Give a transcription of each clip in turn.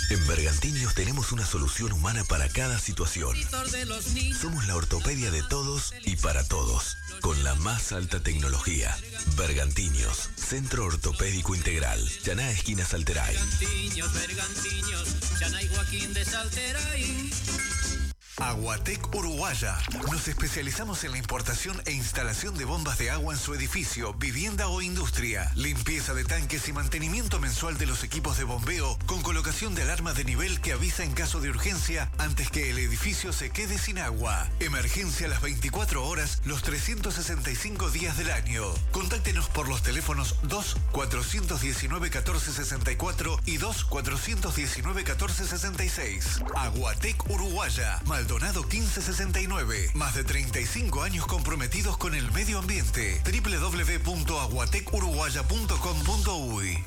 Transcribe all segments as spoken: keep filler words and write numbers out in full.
En Bergantiños tenemos una solución humana para cada situación. Somos la ortopedia de todos y para todos, con la más alta tecnología. Bergantiños, Centro Ortopédico Integral, Llaná esquina Salteray. Bergantiños, Bergantiños, Llaná y Joaquín de Salteray. Aguatec Uruguaya. Nos especializamos en la importación e instalación de bombas de agua en su edificio, vivienda o industria. Limpieza de tanques y mantenimiento mensual de los equipos de bombeo con colocación de alarma de nivel que avisa en caso de urgencia antes que el edificio se quede sin agua. Emergencia a las veinticuatro horas, los trescientos sesenta y cinco días del año. Contáctenos por los teléfonos dos cuatrocientos diecinueve catorce sesenta y cuatro y dos cuatrocientos diecinueve catorce sesenta y seis. Aguatec Uruguaya. Maldonado quince sesenta y nueve. Más de treinta y cinco años comprometidos con el medio ambiente. doble u doble u doble u punto aguatec uruguaya punto com punto uy.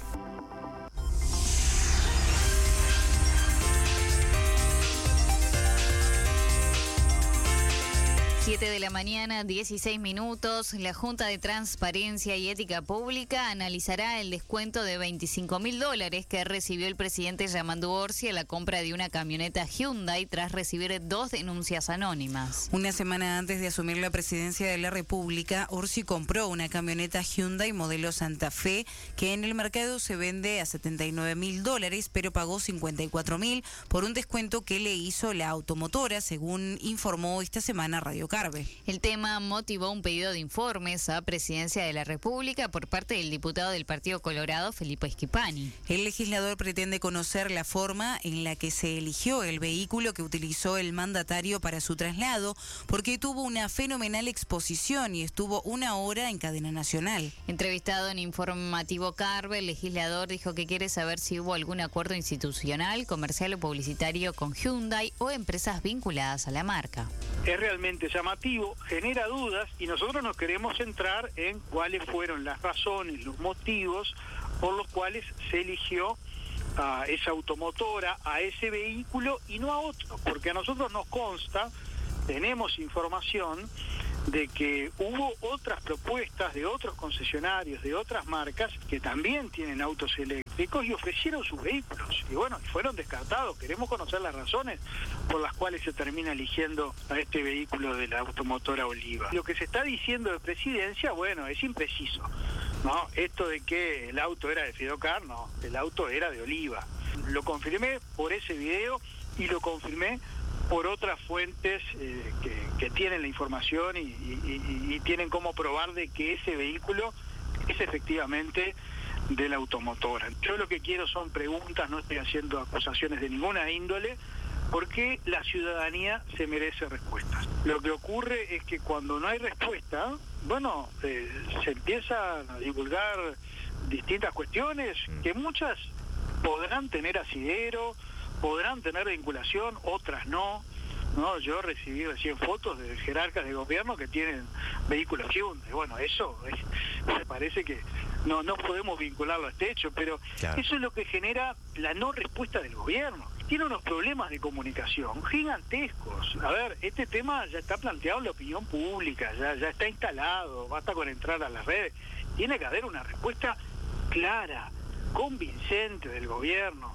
siete de la mañana, dieciséis minutos. La Junta de Transparencia y Ética Pública analizará el descuento de veinticinco mil dólares que recibió el presidente Yamandu Orsi a la compra de una camioneta Hyundai tras recibir dos denuncias anónimas. Una semana antes de asumir la presidencia de la República, Orsi compró una camioneta Hyundai modelo Santa Fe que en el mercado se vende a setenta y nueve mil dólares, pero pagó cincuenta y cuatro mil por un descuento que le hizo la automotora, según informó esta semana Radio Carve. El tema motivó un pedido de informes a Presidencia de la República por parte del diputado del Partido Colorado, Felipe Schipani. El legislador pretende conocer la forma en la que se eligió el vehículo que utilizó el mandatario para su traslado, porque tuvo una fenomenal exposición y estuvo una hora en cadena nacional. Entrevistado en Informativo Carve, el legislador dijo que quiere saber si hubo algún acuerdo institucional, comercial o publicitario con Hyundai o empresas vinculadas a la marca. Es realmente llamativo, genera dudas y nosotros nos queremos centrar en cuáles fueron las razones, los motivos por los cuales se eligió a esa automotora, a ese vehículo y no a otro, porque a nosotros nos consta, tenemos información de que hubo otras propuestas de otros concesionarios, de otras marcas, que también tienen autos eléctricos y ofrecieron sus vehículos. Y bueno, fueron descartados. Queremos conocer las razones por las cuales se termina eligiendo a este vehículo de la automotora Oliva. Lo que se está diciendo de presidencia, bueno, es impreciso, ¿no? Esto de que el auto era de Fidocar, no, el auto era de Oliva. Lo confirmé por ese video y lo confirmé por otras fuentes eh, que, que tienen la información y, y, y tienen cómo probar de que ese vehículo es efectivamente de la automotora. Yo lo que quiero son preguntas, no estoy haciendo acusaciones de ninguna índole, porque la ciudadanía se merece respuestas. Lo que ocurre es que cuando no hay respuesta, bueno, eh, se empiezan a divulgar distintas cuestiones, que muchas podrán tener asidero, podrán tener vinculación, otras no. No, yo recibí recién fotos de jerarcas de gobierno que tienen vehículos Hyundai. Bueno, eso es, me parece que no, no podemos vincularlo a este hecho, pero claro, eso es lo que genera la no respuesta del gobierno. Tiene unos problemas de comunicación gigantescos. A ver, este tema ya está planteado en la opinión pública, ya, ya está instalado, basta con entrar a las redes. Tiene que haber una respuesta clara, convincente del gobierno.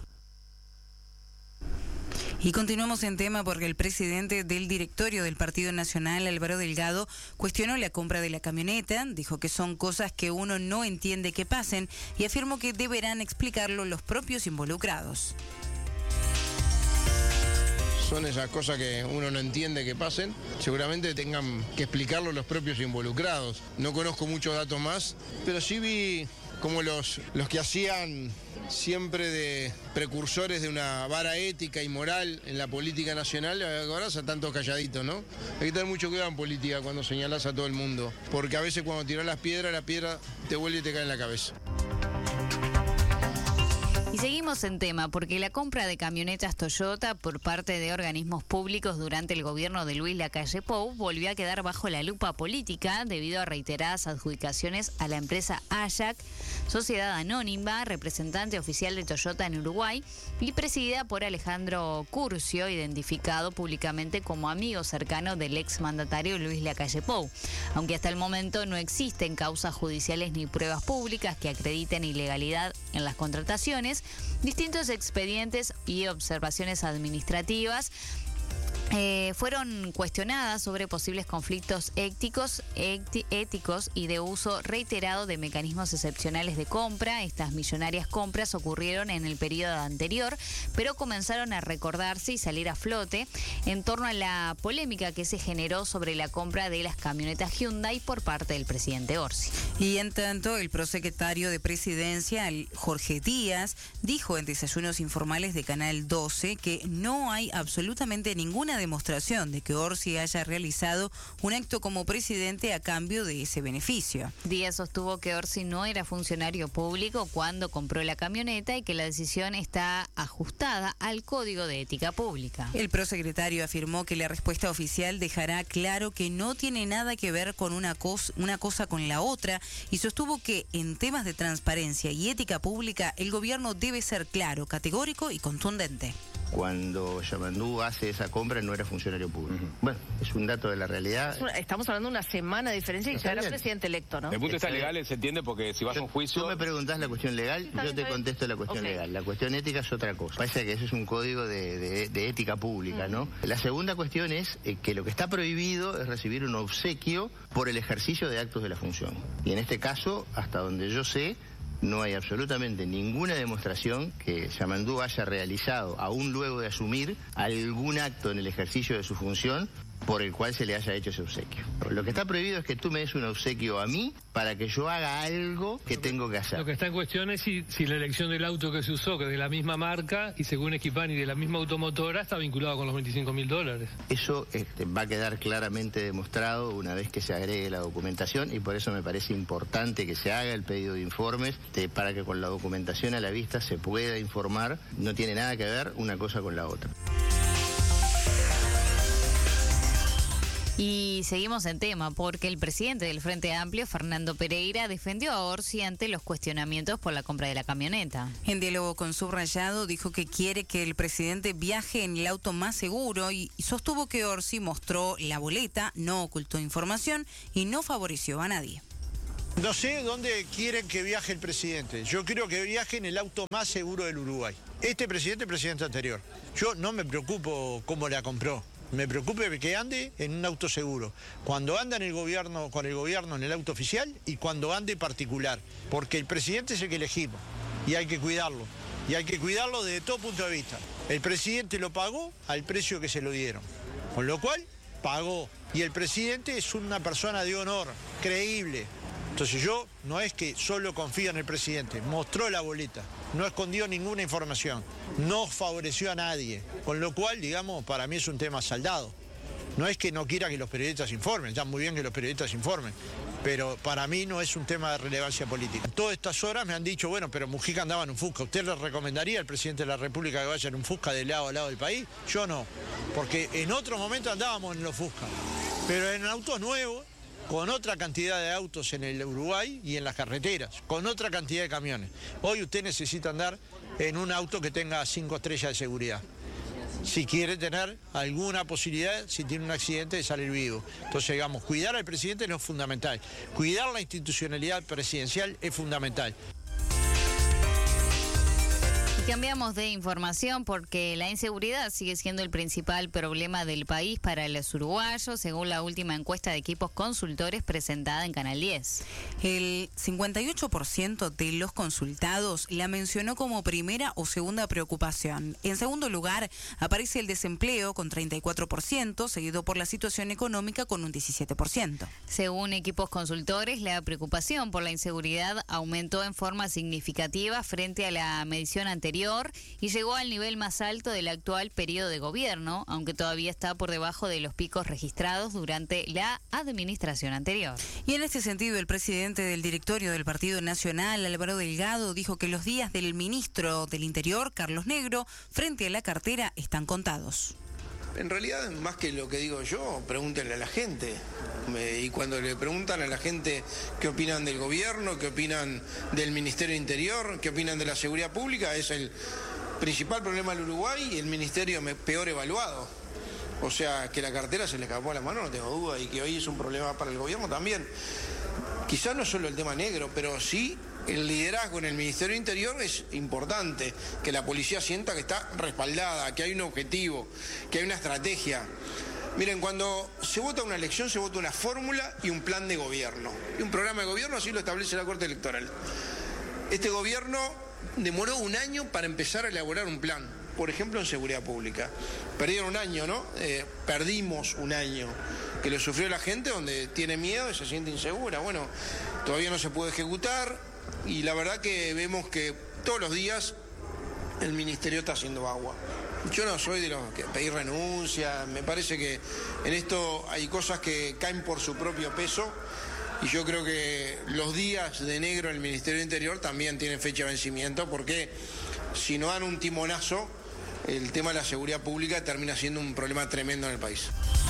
Y continuamos en tema porque el presidente del directorio del Partido Nacional, Álvaro Delgado, cuestionó la compra de la camioneta, dijo que son cosas que uno no entiende que pasen y afirmó que deberán explicarlo los propios involucrados. Son esas cosas que uno no entiende que pasen, seguramente tengan que explicarlo los propios involucrados. No conozco muchos datos más, pero sí vi como los, los que hacían siempre de precursores de una vara ética y moral en la política nacional, ahora están tantos calladitos, ¿no? Hay que tener mucho cuidado en política cuando señalás a todo el mundo, porque a veces cuando tirás las piedras, la piedra te vuelve y te cae en la cabeza. Y seguimos en tema porque la compra de camionetas Toyota por parte de organismos públicos durante el gobierno de Luis Lacalle Pou volvió a quedar bajo la lupa política debido a reiteradas adjudicaciones a la empresa Ayac, sociedad anónima, representante oficial de Toyota en Uruguay y presidida por Alejandro Curcio, identificado públicamente como amigo cercano del exmandatario Luis Lacalle Pou. Aunque hasta el momento no existen causas judiciales ni pruebas públicas que acrediten ilegalidad en las contrataciones, distintos expedientes y observaciones administrativas Eh, fueron cuestionadas sobre posibles conflictos éticos, éti- éticos y de uso reiterado de mecanismos excepcionales de compra. Estas millonarias compras ocurrieron en el periodo anterior, pero comenzaron a recordarse y salir a flote en torno a la polémica que se generó sobre la compra de las camionetas Hyundai por parte del presidente Orsi. Y en tanto, el prosecretario de Presidencia, Jorge Díaz, dijo en Desayunos Informales de Canal doce que no hay absolutamente ninguna demostración de que Orsi haya realizado un acto como presidente a cambio de ese beneficio. Díaz sostuvo que Orsi no era funcionario público cuando compró la camioneta y que la decisión está ajustada al Código de Ética Pública. El prosecretario afirmó que la respuesta oficial dejará claro que no tiene nada que ver con una cosa, una cosa con la otra y sostuvo que en temas de transparencia y ética pública el gobierno debe ser claro, categórico y contundente. Cuando Yamandú hace esa compra no era funcionario público. Uh-huh. Bueno, es un dato de la realidad. Estamos hablando de una semana de diferencia y ya era presidente electo, ¿no? De punto de vista legal se entiende porque si vas a un juicio... Tú me preguntás la cuestión legal, yo te contesto la cuestión okay. legal. La cuestión ética es otra cosa. Parece que eso es un código de, de, de ética pública, uh-huh. ¿no? La segunda cuestión es eh, que lo que está prohibido es recibir un obsequio por el ejercicio de actos de la función. Y en este caso, hasta donde yo sé, no hay absolutamente ninguna demostración que Yamandú haya realizado, aún luego de asumir, algún acto en el ejercicio de su función por el cual se le haya hecho ese obsequio. Lo que está prohibido es que tú me des un obsequio a mí para que yo haga algo que tengo que hacer. Lo que está en cuestión es si, si la elección del auto que se usó, que es de la misma marca y según Equipani de la misma automotora, está vinculado con los veinticinco mil dólares. Eso este, va a quedar claramente demostrado una vez que se agregue la documentación y por eso me parece importante que se haga el pedido de informes de, para que con la documentación a la vista se pueda informar. No tiene nada que ver una cosa con la otra. Y seguimos en tema porque el presidente del Frente Amplio, Fernando Pereira, defendió a Orsi ante los cuestionamientos por la compra de la camioneta. En diálogo con Subrayado dijo que quiere que el presidente viaje en el auto más seguro y sostuvo que Orsi mostró la boleta, no ocultó información y no favoreció a nadie. No sé dónde quieren que viaje el presidente. Yo quiero que viaje en el auto más seguro del Uruguay. Este presidente, el presidente anterior. Yo no me preocupo cómo la compró. Me preocupa que ande en un auto seguro. Cuando anda en el gobierno, con el gobierno en el auto oficial y cuando ande particular. Porque el presidente es el que elegimos y hay que cuidarlo. Y hay que cuidarlo desde todo punto de vista. El presidente lo pagó al precio que se lo dieron. Con lo cual, pagó. Y el presidente es una persona de honor, creíble. Entonces yo no es que solo confío en el presidente, mostró la boleta, no escondió ninguna información, no favoreció a nadie, con lo cual, digamos, para mí es un tema saldado. No es que no quiera que los periodistas informen, está muy bien que los periodistas informen, pero para mí no es un tema de relevancia política. Todas estas horas me han dicho, bueno, pero Mujica andaba en un Fusca, ¿usted le recomendaría al presidente de la República que vaya en un Fusca de lado a lado del país? Yo no, porque en otros momentos andábamos en los Fusca, pero en autos nuevos, con otra cantidad de autos en el Uruguay y en las carreteras, con otra cantidad de camiones. Hoy usted necesita andar en un auto que tenga cinco estrellas de seguridad. Si quiere tener alguna posibilidad, si tiene un accidente, de salir vivo. Entonces, digamos, cuidar al presidente no es fundamental. Cuidar la institucionalidad presidencial es fundamental. Cambiamos de información porque la inseguridad sigue siendo el principal problema del país para los uruguayos, según la última encuesta de equipos consultores presentada en Canal diez. El cincuenta y ocho por ciento de los consultados la mencionó como primera o segunda preocupación. En segundo lugar, aparece el desempleo con treinta y cuatro por ciento, seguido por la situación económica con un diecisiete por ciento. Según equipos consultores, la preocupación por la inseguridad aumentó en forma significativa frente a la medición anterior y llegó al nivel más alto del actual periodo de gobierno, aunque todavía está por debajo de los picos registrados durante la administración anterior. Y en este sentido, el presidente del directorio del Partido Nacional, Álvaro Delgado, dijo que los días del ministro del Interior, Carlos Negro, frente a la cartera están contados. En realidad, más que lo que digo yo, pregúntenle a la gente. Y cuando le preguntan a la gente qué opinan del gobierno, qué opinan del Ministerio del Interior, qué opinan de la seguridad pública, es el principal problema del Uruguay y el ministerio peor evaluado. O sea, que la cartera se le escapó a la mano, no tengo duda, y que hoy es un problema para el gobierno también. Quizás no solo el tema negro, pero sí el liderazgo en el Ministerio del Interior es importante, que la policía sienta que está respaldada, que hay un objetivo, que hay una estrategia. Miren, cuando se vota una elección, se vota una fórmula y un plan de gobierno. Y un programa de gobierno, así lo establece la Corte Electoral. Este gobierno demoró un año para empezar a elaborar un plan, por ejemplo en seguridad pública. Perdieron un año, ¿no? Eh, perdimos un año, que lo sufrió la gente, donde tiene miedo y se siente insegura. Bueno, todavía no se puede ejecutar y la verdad que vemos que todos los días el Ministerio está haciendo agua. Yo no soy de los que pedir renuncia, me parece que en esto hay cosas que caen por su propio peso y yo creo que los días de negro en el Ministerio del Interior también tienen fecha de vencimiento, porque si no dan un timonazo, el tema de la seguridad pública termina siendo un problema tremendo en el país.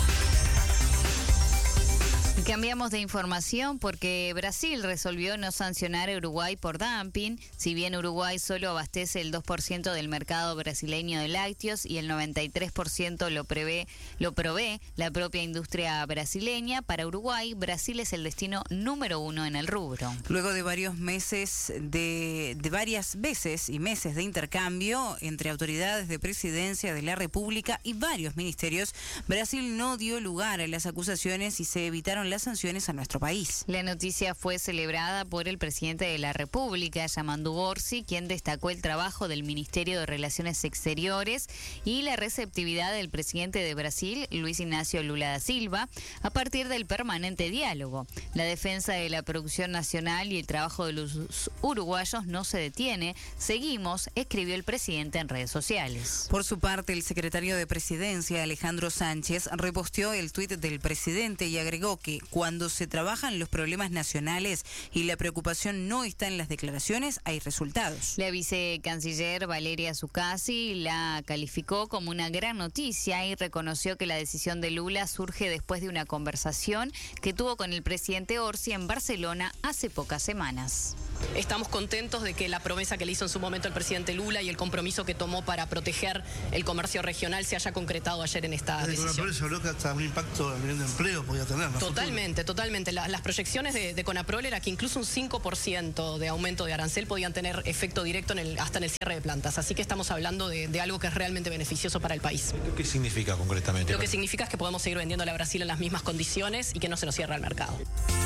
Cambiamos de información porque Brasil resolvió no sancionar a Uruguay por dumping. Si bien Uruguay solo abastece el dos por ciento del mercado brasileño de lácteos y el noventa y tres por ciento lo prevé, lo provee la propia industria brasileña, para Uruguay, Brasil es el destino número uno en el rubro. Luego de varios meses, de, de varias veces y meses de intercambio entre autoridades de presidencia de la República y varios ministerios, Brasil no dio lugar a las acusaciones y se evitaron las sanciones a nuestro país. La noticia fue celebrada por el presidente de la República, Yamandu Orsi, quien destacó el trabajo del Ministerio de Relaciones Exteriores y la receptividad del presidente de Brasil, Luis Ignacio Lula da Silva, a partir del permanente diálogo. La defensa de la producción nacional y el trabajo de los uruguayos no se detiene. Seguimos, escribió el presidente en redes sociales. Por su parte, el secretario de Presidencia, Alejandro Sánchez, reposteó el tuit del presidente y agregó que cuando se trabajan los problemas nacionales y la preocupación no está en las declaraciones, hay resultados. La vicecanciller Valeria Zuccasi la calificó como una gran noticia y reconoció que la decisión de Lula surge después de una conversación que tuvo con el presidente Orsi en Barcelona hace pocas semanas. Estamos contentos de que la promesa que le hizo en su momento el presidente Lula y el compromiso que tomó para proteger el comercio regional se haya concretado ayer en esta decisión. Con la se habló que hasta un impacto a nivel de empleo podía tener, ¿no? Totalmente, totalmente. La, las proyecciones de, de CONAPROL era que incluso un cinco por ciento de aumento de arancel podían tener efecto directo en el, hasta en el cierre de plantas. Así que estamos hablando de, de algo que es realmente beneficioso para el país. ¿Qué significa concretamente? Lo que significa es que podemos seguir vendiéndole a Brasil en las mismas condiciones y que no se nos cierra el mercado.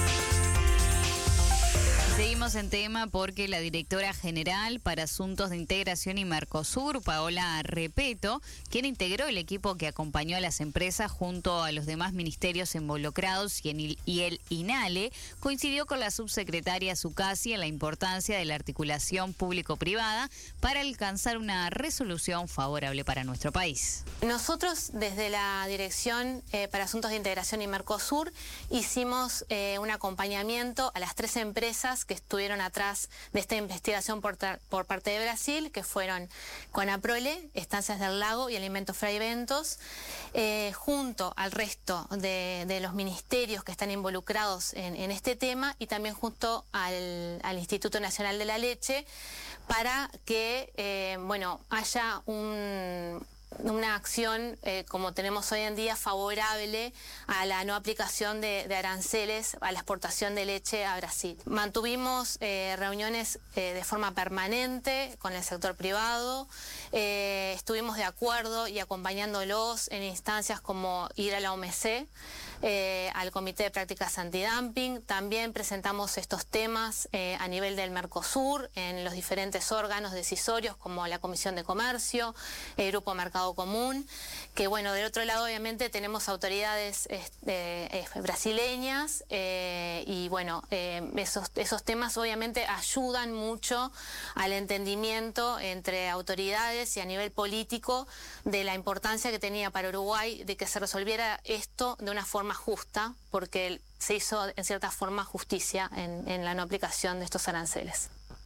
Seguimos en tema porque la directora general para Asuntos de Integración y Mercosur, Paola Repeto, quien integró el equipo que acompañó a las empresas junto a los demás ministerios involucrados y, en el, y el INALE, coincidió con la subsecretaria Zuccasi en la importancia de la articulación público-privada para alcanzar una resolución favorable para nuestro país. Nosotros, desde la Dirección eh, para Asuntos de Integración y Mercosur, hicimos eh, un acompañamiento a las tres empresas que estuvieron atrás de esta investigación por, por parte de Brasil, que fueron CONAPROLE, Estancias del Lago y Alimentos Fray Bentos, eh, junto al resto de, de los ministerios que están involucrados en, en este tema y también junto al, al Instituto Nacional de la Leche, para que eh, bueno, haya un... una acción, eh, como tenemos hoy en día, favorable a la no aplicación de, de aranceles a la exportación de leche a Brasil. Mantuvimos eh, reuniones eh, de forma permanente con el sector privado, eh, estuvimos de acuerdo y acompañándolos en instancias como ir a la O M C, eh, al Comité de Prácticas Antidumping. También presentamos estos temas eh, a nivel del Mercosur, en los diferentes órganos decisorios como la Comisión de Comercio, el Grupo Mercado Común, que bueno, del otro lado obviamente tenemos autoridades este, eh, brasileñas eh, y bueno, eh, esos, esos temas obviamente ayudan mucho al entendimiento entre autoridades y a nivel político de la importancia que tenía para Uruguay de que se resolviera esto de una forma justa, porque se hizo en cierta forma justicia en, en la no aplicación de estos aranceles.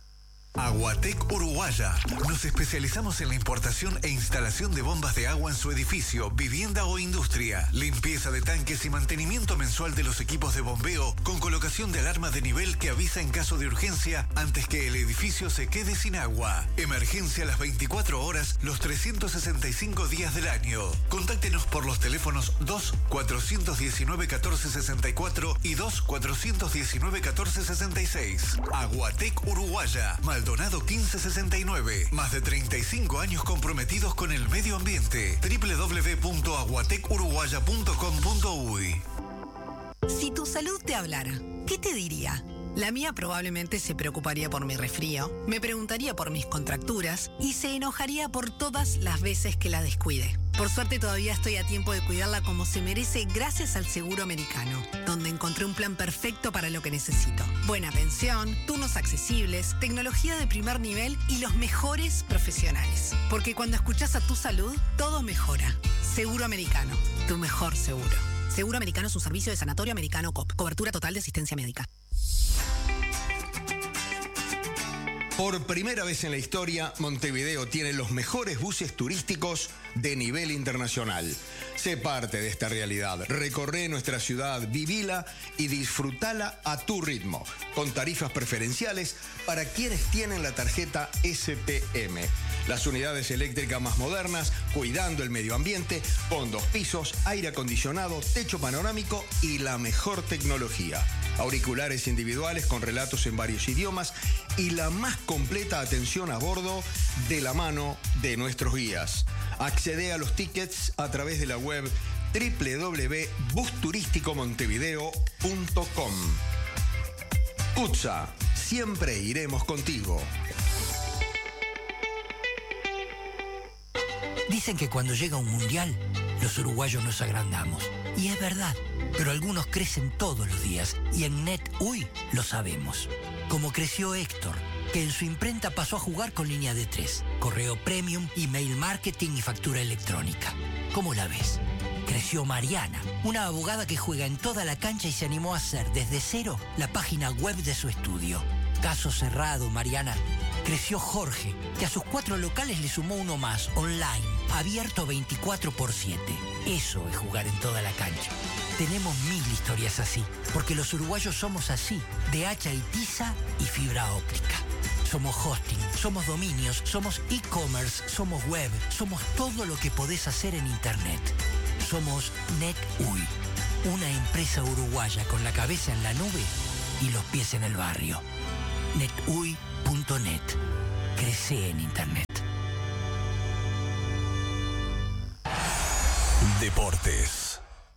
Aguatec Uruguaya. Nos especializamos en la importación e instalación de bombas de agua en su edificio, vivienda o industria. Limpieza de tanques y mantenimiento mensual de los equipos de bombeo con colocación de alarma de nivel que avisa en caso de urgencia antes que el edificio se quede sin agua. Emergencia a las veinticuatro horas, los trescientos sesenta y cinco días del año. Contáctenos por los teléfonos dos cuatrocientos diecinueve catorce sesenta y cuatro y dos cuatrocientos diecinueve catorce sesenta y seis. Aguatec Uruguaya. Maldonado quince sesenta y nueve. Más de treinta y cinco años comprometidos con el medio ambiente. doble u doble u doble u punto aguatec uruguaya punto com punto uy. Si tu salud te hablara, ¿qué te diría? La mía probablemente se preocuparía por mi resfrío, me preguntaría por mis contracturas y se enojaría por todas las veces que la descuide. Por suerte todavía estoy a tiempo de cuidarla como se merece gracias al Seguro Americano, donde encontré un plan perfecto para lo que necesito. Buena pensión, turnos accesibles, tecnología de primer nivel y los mejores profesionales. Porque cuando escuchas a tu salud, todo mejora. Seguro Americano, tu mejor seguro. Seguro Americano es un servicio de Sanatorio Americano C O P. Cobertura total de asistencia médica. Por primera vez en la historia, Montevideo tiene los mejores buses turísticos de nivel internacional. Sé parte de esta realidad. Recorre nuestra ciudad, vivila y disfrutala a tu ritmo, con tarifas preferenciales para quienes tienen la tarjeta S P M. Las unidades eléctricas más modernas, cuidando el medio ambiente, con dos pisos, aire acondicionado, techo panorámico y la mejor tecnología. Auriculares individuales con relatos en varios idiomas y la más completa atención a bordo de la mano de nuestros guías. Accede a los tickets a través de la web doble u doble u doble u punto bus turístico montevideo punto com. CUTSA, siempre iremos contigo. Dicen que cuando llega un mundial, los uruguayos nos agrandamos. Y es verdad, pero algunos crecen todos los días y en NetUI lo sabemos. Como creció Héctor, que en su imprenta pasó a jugar con línea de tres, correo premium, email marketing y factura electrónica. ¿Cómo la ves? Creció Mariana, una abogada que juega en toda la cancha y se animó a hacer desde cero la página web de su estudio. Caso cerrado, Mariana. Creció Jorge, que a sus cuatro locales le sumó uno más, online, abierto veinticuatro por siete. Eso es jugar en toda la cancha. Tenemos mil historias así, porque los uruguayos somos así, de hacha y tiza y fibra óptica. Somos hosting, somos dominios, somos e-commerce, somos web, somos todo lo que podés hacer en internet. Somos NetUI, una empresa uruguaya con la cabeza en la nube y los pies en el barrio. netui punto net. Crece en internet. Deportes.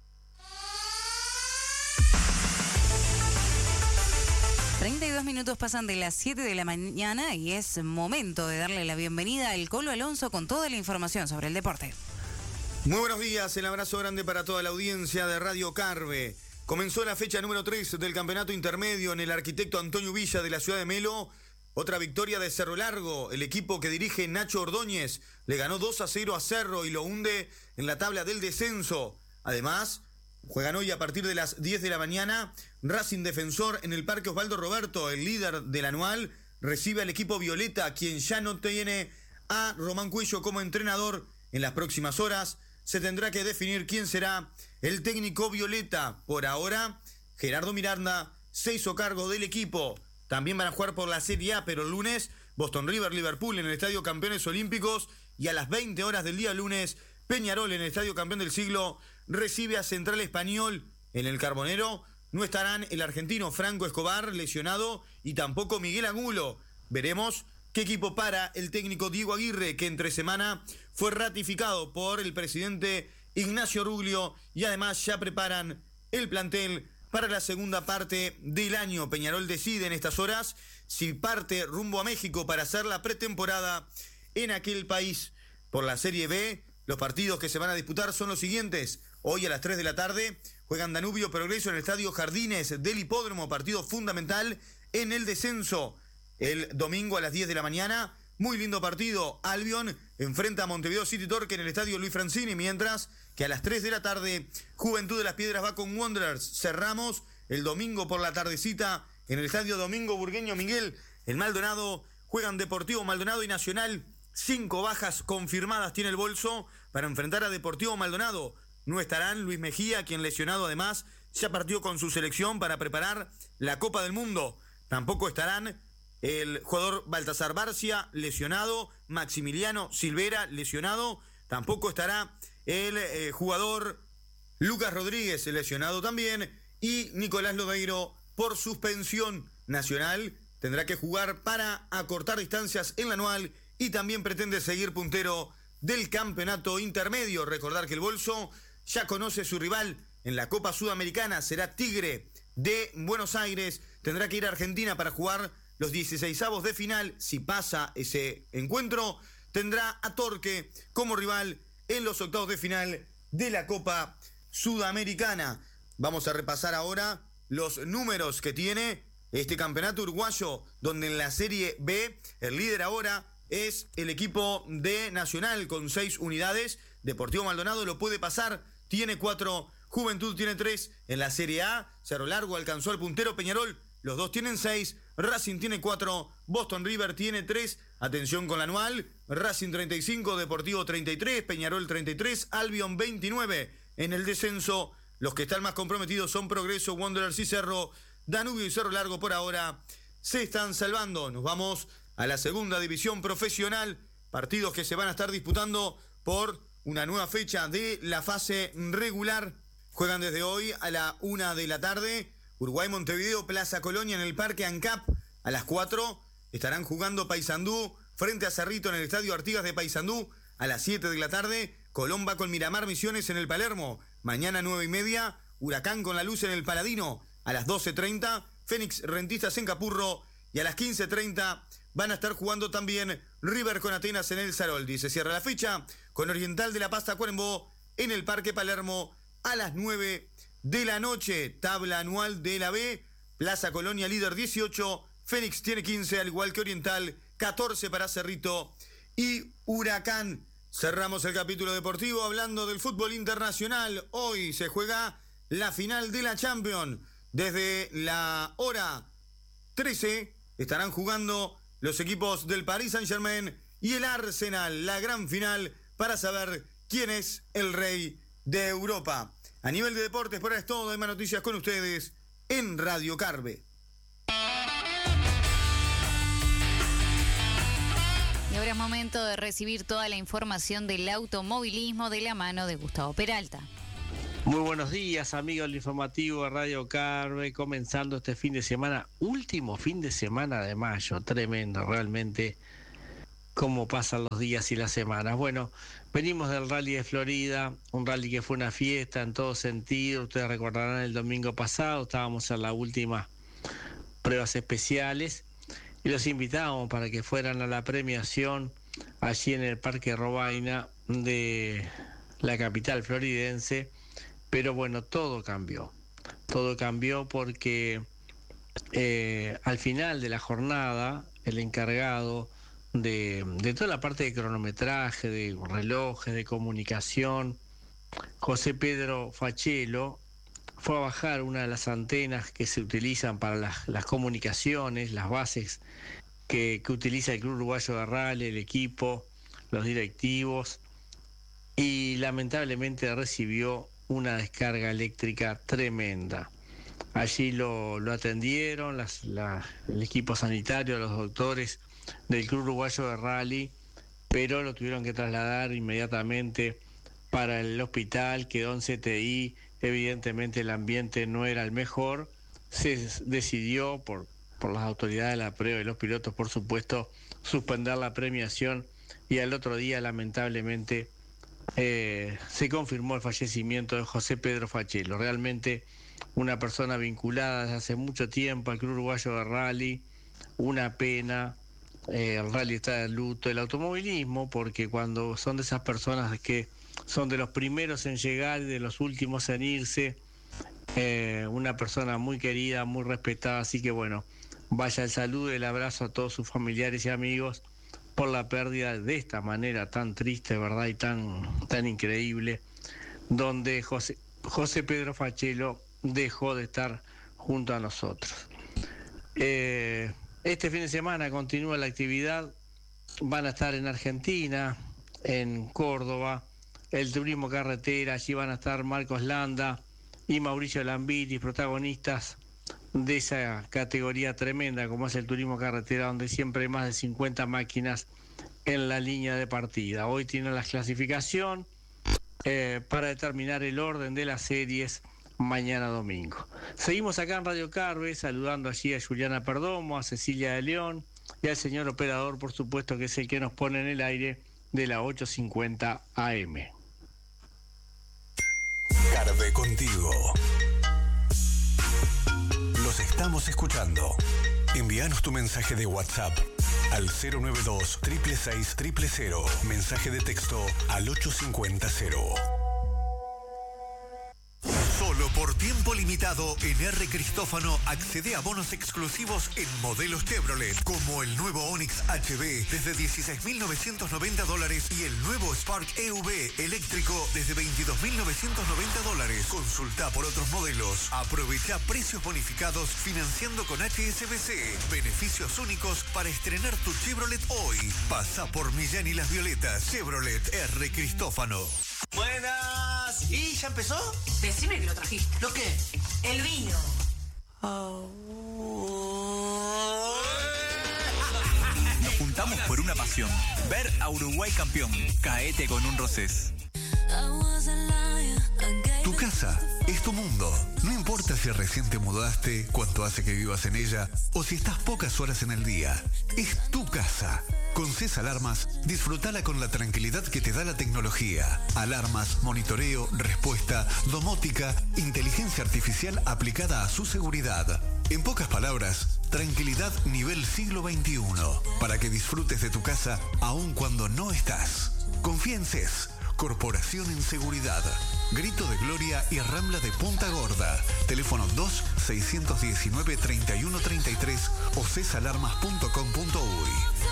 treinta y dos minutos pasan de las siete de la mañana y es momento de darle la bienvenida al Colo Alonso con toda la información sobre el deporte. Muy buenos días, el abrazo grande para toda la audiencia de Radio Carve. Comenzó la fecha número tres del campeonato intermedio en el Arquitecto Antonio Villa de la ciudad de Melo. Otra victoria de Cerro Largo, el equipo que dirige Nacho Ordóñez le ganó dos a cero a Cerro y lo hunde en la tabla del descenso. Además, juegan hoy a partir de las diez de la mañana Racing Defensor en el Parque Osvaldo Roberto, el líder del anual, recibe al equipo Violeta, quien ya no tiene a Román Cuello como entrenador. En las próximas horas se tendrá que definir quién será el técnico Violeta. Por ahora, Gerardo Miranda se hizo cargo del equipo. También van a jugar por la Serie A, pero el lunes Boston River Liverpool en el Estadio Campeones Olímpicos y a las veinte horas del día lunes Peñarol en el Estadio Campeón del Siglo recibe a Central Español. En el Carbonero no estarán el argentino Franco Escobar lesionado y tampoco Miguel Angulo. Veremos qué equipo para el técnico Diego Aguirre, que entre semana fue ratificado por el presidente Ignacio Ruglio y además ya preparan el plantel para la segunda parte del año. Peñarol decide en estas horas si parte rumbo a México para hacer la pretemporada en aquel país. Por la Serie B, los partidos que se van a disputar son los siguientes. Hoy a las tres de la tarde juegan Danubio Progreso en el Estadio Jardines del Hipódromo, partido fundamental en el descenso. El domingo a las diez de la mañana, muy lindo partido, Albion enfrenta a Montevideo City Torque en el Estadio Luis Francini, mientras que a las tres de la tarde, Juventud de las Piedras va con Wanderers. Cerramos el domingo por la tardecita en el Estadio Domingo Burgueño Miguel. El Maldonado juegan Deportivo Maldonado y Nacional. Cinco bajas confirmadas tiene el bolso para enfrentar a Deportivo Maldonado. No estarán Luis Mejía, quien lesionado además ya partió con su selección para preparar la Copa del Mundo. Tampoco estarán el jugador Baltasar Barcia, lesionado, Maximiliano Silvera, lesionado. Tampoco estará el eh, jugador Lucas Rodríguez, lesionado también, y Nicolás Lodeiro por suspensión. Nacional tendrá que jugar para acortar distancias en la anual y también pretende seguir puntero del campeonato intermedio. Recordar que el bolso ya conoce su rival en la Copa Sudamericana, será Tigre de Buenos Aires. Tendrá que ir a Argentina para jugar los dieciseisavos de final. Si pasa ese encuentro, tendrá a Torque como rival en los octavos de final de la Copa Sudamericana. Vamos a repasar ahora los números que tiene este campeonato uruguayo, donde en la Serie B el líder ahora es el equipo de Nacional con seis unidades. Deportivo Maldonado lo puede pasar, tiene cuatro. Juventud tiene tres. En la Serie A, Cerro Largo alcanzó al puntero Peñarol. Los dos tienen seis. Racing tiene cuatro. Boston River tiene tres. Atención con la anual. Racing treinta y cinco, Deportivo treinta y tres, Peñarol treinta y tres, Albion veintinueve. En el descenso, los que están más comprometidos son Progreso, Wanderers y Cerro. Danubio y Cerro Largo por ahora se están salvando. Nos vamos a la segunda división profesional. Partidos que se van a estar disputando por una nueva fecha de la fase regular. Juegan desde hoy a la una de la tarde. Uruguay Montevideo, Plaza Colonia en el Parque ANCAP. A las cuatro estarán jugando Paysandú frente a Cerrito en el Estadio Artigas de Paysandú. A las siete de la tarde, Colón va con Miramar Misiones en el Palermo. Mañana nueve y media, Huracán con La Luz en el Paladino. A las doce treinta, Fénix Rentistas en Capurro. Y a las quince treinta van a estar jugando también River con Atenas en el Saroldi. Se cierra la fecha con Oriental de la Paz Tacuarembó en el Parque Palermo a las nueve de la noche. Tabla anual de la B. Plaza Colonia líder dieciocho. Fénix tiene quince, al igual que Oriental. catorce para Cerrito y Huracán. Cerramos el capítulo deportivo hablando del fútbol internacional. Hoy se juega la final de la Champions. Desde la hora trece estarán jugando los equipos del Paris Saint-Germain y el Arsenal. La gran final para saber quién es el rey de Europa. A nivel de deportes, por ahora es todo. Hay más noticias con ustedes en Radio Carve. Y ahora es momento de recibir toda la información del automovilismo de la mano de Gustavo Peralta. Muy buenos días, amigos del informativo de Radio Carve, comenzando este fin de semana, último fin de semana de mayo, tremendo realmente cómo pasan los días y las semanas. Bueno, venimos del Rally de Florida, un rally que fue una fiesta en todo sentido. Ustedes recordarán el domingo pasado, estábamos en las últimas pruebas especiales y los invitábamos para que fueran a la premiación allí en el Parque Robaina de la capital floridense. Pero bueno, todo cambió, todo cambió porque eh, al final de la jornada, el encargado de, de toda la parte de cronometraje, de relojes, de comunicación, José Pedro Fachelo, fue a bajar una de las antenas que se utilizan para las, las comunicaciones, las bases que, que utiliza el Club Uruguayo de Rally, el equipo, los directivos, y lamentablemente recibió una descarga eléctrica tremenda. Allí lo, lo atendieron las, la, el equipo sanitario, los doctores del Club Uruguayo de Rally, pero lo tuvieron que trasladar inmediatamente para el hospital, quedó en C T I. Evidentemente el ambiente no era el mejor. Se decidió por, por las autoridades de la prueba y los pilotos, por supuesto, suspender la premiación, y al otro día lamentablemente Eh, se confirmó el fallecimiento de José Pedro Fachelo, realmente una persona vinculada desde hace mucho tiempo al Club Uruguayo de Rally. Una pena, eh, el rally está de luto, el automovilismo, porque cuando son de esas personas que son de los primeros en llegar y de los últimos en irse, eh, una persona muy querida, muy respetada, así que bueno, vaya el saludo y el abrazo a todos sus familiares y amigos por la pérdida de esta manera tan triste, ¿verdad? Y tan, tan increíble, donde José, José Pedro Fachelo dejó de estar junto a nosotros. Eh, Este fin de semana continúa la actividad, van a estar en Argentina, en Córdoba, el turismo carretera, allí van a estar Marcos Landa y Mauricio Lambiris, protagonistas de esa categoría tremenda como es el turismo carretera, donde siempre hay más de cincuenta máquinas en la línea de partida. Hoy tienen la clasificación eh, para determinar el orden de las series mañana domingo. Seguimos acá en Radio Carve, saludando allí a Juliana Perdomo, a Cecilia de León y al señor operador, por supuesto, que es el que nos pone en el aire de la ocho cincuenta A M. Carve contigo. Los estamos escuchando. Envíanos tu mensaje de WhatsApp al cero nueve dos, seis seis seis cero cero. Mensaje de texto al ocho cincuenta cero. Solo por tiempo limitado en R. Cristófano accede a bonos exclusivos en modelos Chevrolet, como el nuevo Onix H V desde dieciséis mil novecientos noventa dólares y el nuevo Spark E V eléctrico desde veintidós mil novecientos noventa dólares. Consulta por otros modelos. Aprovecha precios bonificados financiando con H S B C. Beneficios únicos para estrenar tu Chevrolet hoy. Pasa por Millán y Las Violetas. Chevrolet R. Cristófano. Buenas. ¿Y ya empezó? Decime que lo trajiste. ¿Lo qué? El vino. Nos juntamos por una pasión. Ver a Uruguay campeón. Caete con un Rosés. Tu casa es tu mundo. No importa si recién te mudaste, cuánto hace que vivas en ella o si estás pocas horas en el día. Es tu casa. Con CES Alarmas, disfrutala con la tranquilidad que te da la tecnología. Alarmas, monitoreo, respuesta, domótica, inteligencia artificial aplicada a su seguridad. En pocas palabras, tranquilidad nivel siglo veintiuno. Para que disfrutes de tu casa aun cuando no estás. Confía en CES. Corporación en Seguridad. Grito de Gloria y Rambla de Punta Gorda. Teléfono dos seis uno nueve, tres uno tres tres o ces alarmas punto com punto uy.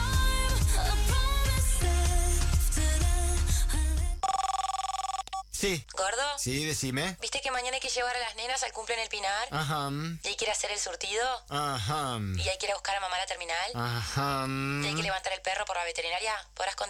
Sí. ¿Gordo? Sí, decime. ¿Viste que mañana hay que llevar a las nenas al cumple en el Pinar? Ajá. ¿Y hay que ir a hacer el surtido? Ajá. ¿Y hay que ir a buscar a mamá a la terminal? Ajá. ¿Y hay que levantar el perro por la veterinaria? ¿Podrás contar?